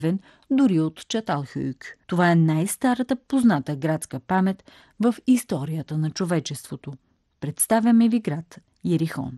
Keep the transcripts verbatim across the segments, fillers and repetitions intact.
дори от Чаталхюйк. Това е най-старата позната градска памет в историята на човечеството. Представяме ви град Йерихон.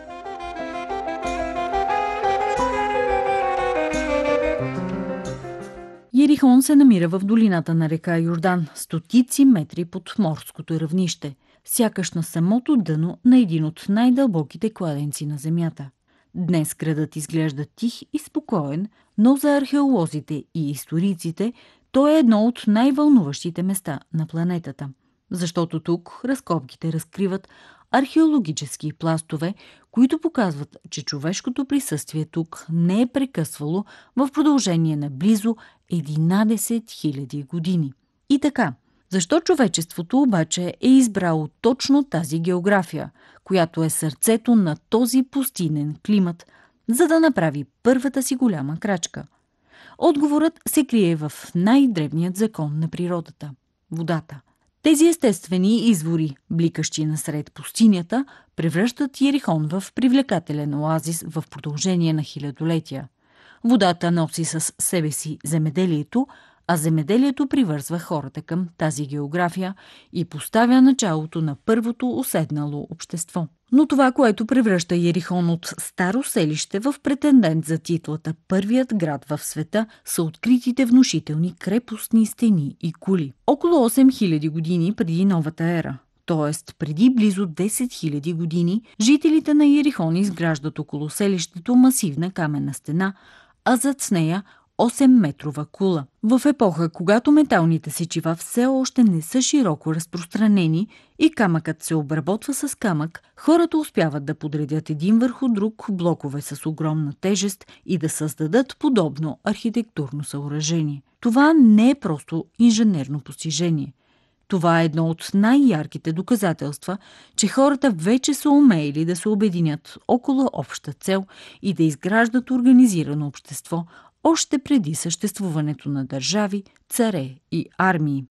Йерихон се намира в долината на река Йордан, стотици метри под морското равнище, сякаш на самото дъно на един от най-дълбоките кладенци на земята. Днес градът изглежда тих и спокоен, но за археолозите и историците той е едно от най-вълнуващите места на планетата. Защото тук разкопките разкриват археологически пластове, които показват, че човешкото присъствие тук не е прекъсвало в продължение на близо единадесет хиляди години. И така, защо човечеството обаче е избрало точно тази география, която е сърцето на този пустинен климат, за да направи първата си голяма крачка? Отговорът се крие в най-древният закон на природата – водата. Тези естествени извори, бликащи насред пустинята, превръщат Йерихон в привлекателен оазис в продължение на хилядолетия. Водата носи със себе си земеделието, а земеделието привързва хората към тази география и поставя началото на първото уседнало общество. Но това, което превръща Йерихон от старо селище в претендент за титлата първият град в света, са откритите внушителни крепостни стени и кули. Около осем хиляди години преди новата ера, т.е. преди близо десет хиляди години, жителите на Йерихон изграждат около селището масивна каменна стена, а зад нея осемметрова кула. В епоха, когато металните сечива все още не са широко разпространени и камъкът се обработва с камък, хората успяват да подредят един върху друг блокове с огромна тежест и да създадат подобно архитектурно съоръжение. Това не е просто инженерно постижение. Това е едно от най-ярките доказателства, че хората вече са умеели да се обединят около обща цел и да изграждат организирано общество, още преди съществуването на държави, царе и армии.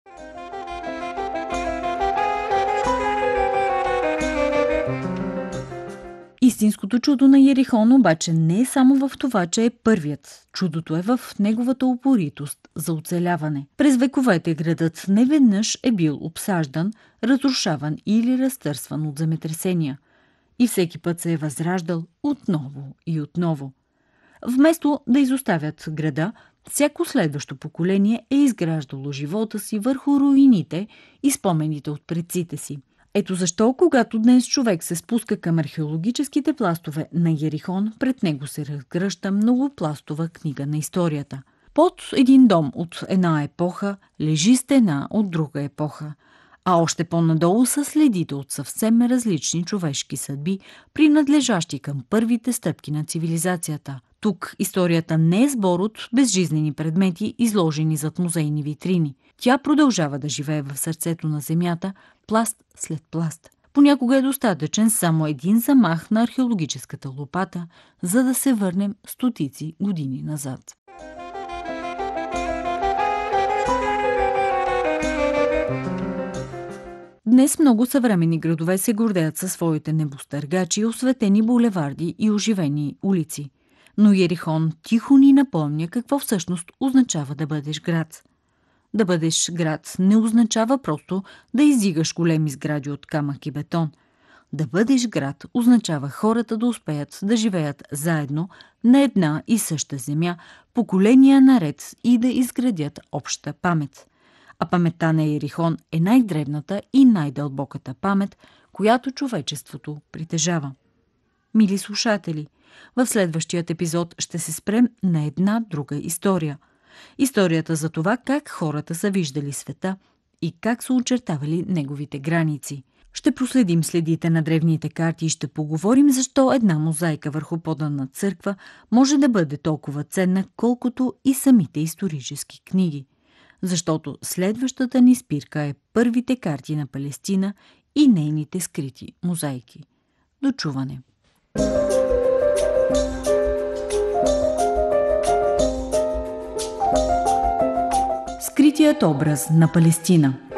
Истинското чудо на Йерихон обаче не е само в това, че е първият. Чудото е в неговата упоритост за оцеляване. През вековете градът неведнъж е бил обсаждан, разрушаван или разтърсван от земетресения. И всеки път се е възраждал отново и отново. Вместо да изоставят града, всяко следващо поколение е изграждало живота си върху руините и спомените от предците си. Ето защо, когато днес човек се спуска към археологическите пластове на Йерихон, пред него се разгръща многопластова книга на историята. Под един дом от една епоха лежи стена от друга епоха, а още по-надолу са следите от съвсем различни човешки съдби, принадлежащи към първите стъпки на цивилизацията. Тук историята не е сбор от безжизнени предмети, изложени зад музейни витрини. Тя продължава да живее в сърцето на земята, пласт след пласт. Понякога е достатъчен само един замах на археологическата лопата, за да се върнем стотици години назад. Днес много съвременни градове се гордеят със своите небостъргачи, осветени булеварди и оживени улици. Но Йерихон тихо ни напомня какво всъщност означава да бъдеш град. Да бъдеш град не означава просто да издигаш големи сгради от камък и бетон. Да бъдеш град означава хората да успеят да живеят заедно на една и съща земя, поколения наред и да изградят обща памет. А паметта на Йерихон е най-древната и най-дълбоката памет, която човечеството притежава. Мили слушатели, в следващият епизод ще се спрем на една друга история. Историята за това как хората са виждали света и как са очертавали неговите граници. Ще проследим следите на древните карти и ще поговорим защо една мозайка върху пода на църква може да бъде толкова ценна, колкото и самите исторически книги. Защото следващата ни спирка е първите карти на Палестина и нейните скрити мозайки. До чуване! Скритият образ на Палестина.